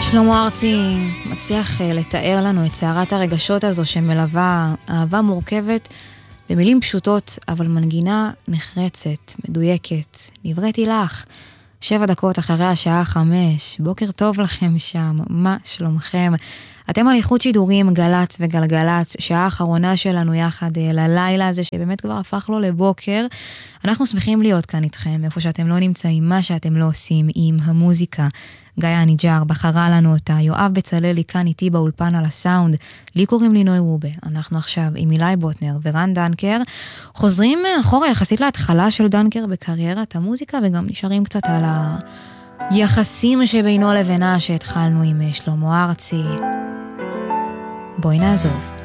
שלמה ארצי מצליח לתאר לנו את סערת הרגשות הזו שמלווה אהבה מורכבת במילים פשוטות, אבל מנגינה נחרצת, מדויקת. נבראתי לך, 7 דקות אחרי השעה 5. בוקר טוב לכם שם, מה שלומכם? אתם על איכות שידורים, גלץ וגלגלץ, שעה האחרונה שלנו יחד ללילה הזה, שבאמת כבר הפך לו לבוקר. אנחנו שמחים להיות כאן איתכם, איפה שאתם לא נמצאים, מה שאתם לא עושים עם המוזיקה. גיא הניג'ר בחרה לנו אותה, יואב בצללי כאן איתי באולפן על הסאונד, לי קוראים לי נוי רובה, אנחנו עכשיו עם אילי בוטנר ורן דנקר, חוזרים אחורה יחסית להתחלה של דנקר בקריירת המוזיקה, וגם נשארים קצת על היחסים שבינו לבינה שהתחלנו עם שלמה ארצי. בואי נעזוב.